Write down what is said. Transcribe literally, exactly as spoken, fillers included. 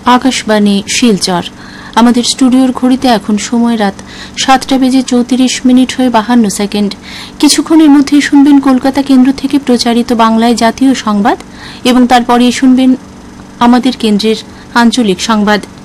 আকাশবাণী শিলচর। আমাদের স্টুডিওর ঘড়িতে এখন সময় রাত সাতটা বেজে চৌত্রিশ মিনিট হয়ে বাহান্ন সেকেন্ড। কিছুক্ষণের মধ্যেই শুনবেন কলকাতা কেন্দ্র থেকে প্রচারিত বাংলায় জাতীয় সংবাদ এবং তারপরে শুনবেন আমাদের কেন্দ্রের আঞ্চলিক সংবাদ।